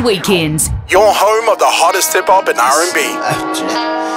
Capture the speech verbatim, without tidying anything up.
Weekends. Your home of the hottest hip-hop and R and B.